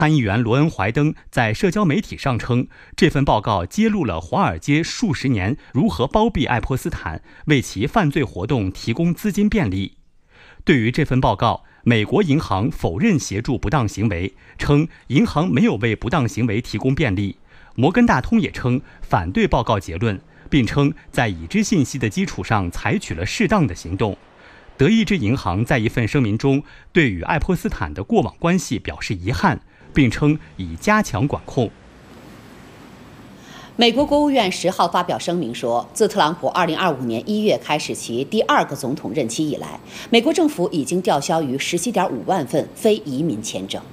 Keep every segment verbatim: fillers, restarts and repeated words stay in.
参议员罗恩·怀登在社交媒体上称，这份报告揭露了华尔街数十年如何包庇爱泼斯坦，为其犯罪活动提供资金便利。对于这份报告，美国银行否认协助不当行为，称银行没有为不当行为提供便利。摩根大通也称反对报告结论，并称在已知信息的基础上采取了适当的行动。德意志银行在一份声明中对与爱泼斯坦的过往关系表示遗憾，并称已加强管控。 美国国务院十号发表声明说，自特朗普二零二五年一月开始其第二个总统任期以来，美国政府已经吊销逾十七点五万份非移民签证。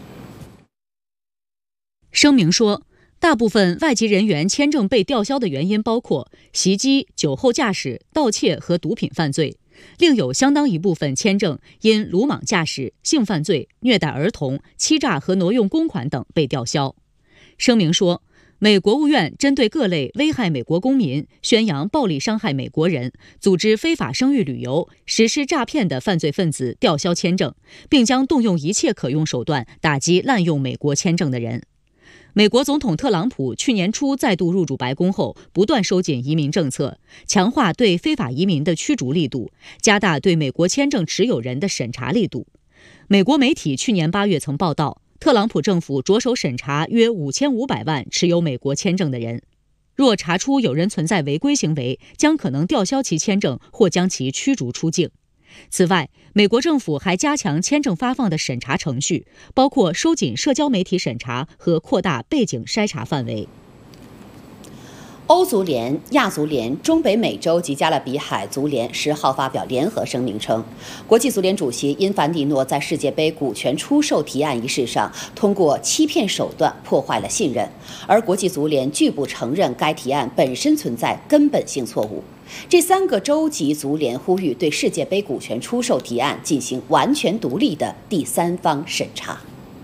声明说，大部分外籍人员签证被吊销的原因包括袭击、酒后驾驶、盗窃和毒品犯罪。另有相当一部分签证因鲁莽驾驶、性犯罪、虐待儿童、欺诈和挪用公款等被吊销。声明说，美国务院针对各类危害美国公民、宣扬暴力伤害美国人、组织非法生育旅游、实施诈骗的犯罪分子吊销签证，并将动用一切可用手段打击滥用美国签证的人。美国总统特朗普去年初再度入主白宫后，不断收紧移民政策，强化对非法移民的驱逐力度，加大对美国签证持有人的审查力度。美国媒体去年八月曾报道，特朗普政府着手审查约五千五百万持有美国签证的人，若查出有人存在违规行为，将可能吊销其签证或将其驱逐出境。此外，美国政府还加强签证发放的审查程序，包括收紧社交媒体审查和扩大背景筛查范围。 欧足联、亚足联、中北美洲及加勒比海足联十号发表联合声明称，国际足联主席因凡蒂诺在世界杯股权出售提案一事上通过欺骗手段破坏了信任，而国际足联拒不承认该提案本身存在根本性错误。这三个洲际足联呼吁对世界杯股权出售提案进行完全独立的第三方审查。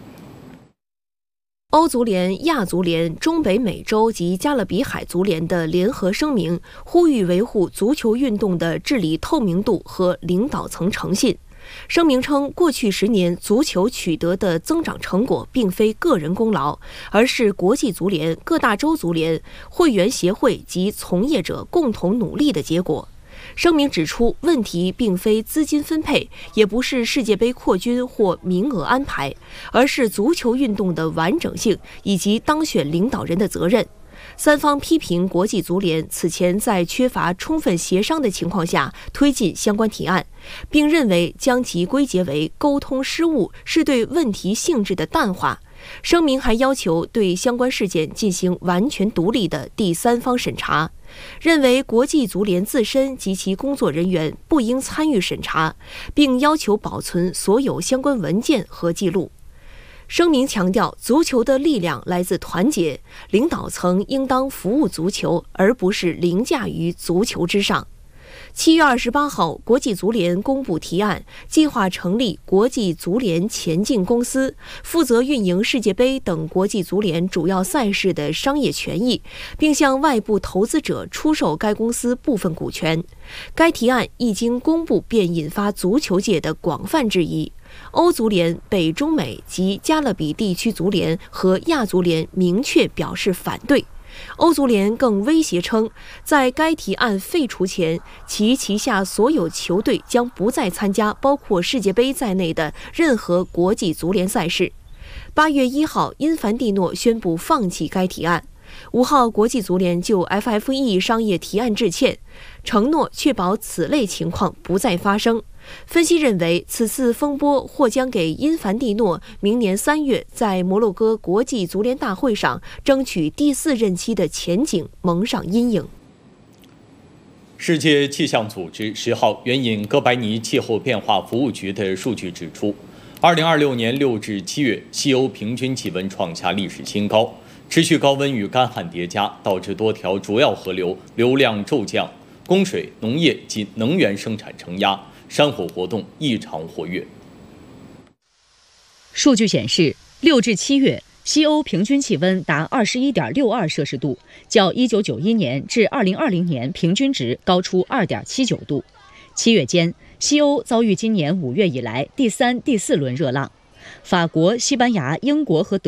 欧足联、亚足联、中北美洲及加勒比海足联的联合声明呼吁维护足球运动的治理透明度和领导层诚信。声明称，过去十年足球取得的增长成果并非个人功劳，而是国际足联、各大洲足联、会员协会及从业者共同努力的结果。声明指出，问题并非资金分配，也不是世界杯扩军或名额安排，而是足球运动的完整性以及当选领导人的责任。三方批评国际足联此前在缺乏充分协商的情况下推进相关提案，并认为将其归结为沟通失误是对问题性质的淡化。声明还要求对相关事件进行完全独立的第三方审查，认为国际足联自身及其工作人员不应参与审查，并要求保存所有相关文件和记录。声明强调，足球的力量来自团结，领导层应当服务足球，而不是凌驾于足球之上。七月二十八号，国际足联公布提案，计划成立国际足联前进公司，负责运营世界杯等国际足联主要赛事的商业权益，并向外部投资者出售该公司部分股权。该提案一经公布，便引发足球界的广泛质疑。欧足联、北中美及加勒比地区足联和亚足联明确表示反对。欧足联更威胁称，在该提案废除前，其旗下所有球队将不再参加包括世界杯在内的任何国际足联赛事。八月一号，因凡蒂诺宣布放弃该提案。五号，国际足联就 F F E 商业提案致歉，承诺确保此类情况不再发生。分析认为，此次风波或将给因凡蒂诺明年三月在摩洛哥国际足联大会上争取第四任期的前景蒙上阴影。 世界气象组织十号援引哥白尼气候变化服务局的数据指出，二零二六年六至七月，西欧平均气温创下历史新高，持续高温与干旱叠加，导致多条主要河流流量骤降，供水、农业及能源生产承压。山火活动异常活跃。 数据显示，六至七月，西欧平均气温达二十一点六二摄氏度，较一九九一年至二零二零年平均值高出二点七九度。七月间，西欧遭遇今年五月以来第三、第四轮热浪，法国、西班牙、英国和德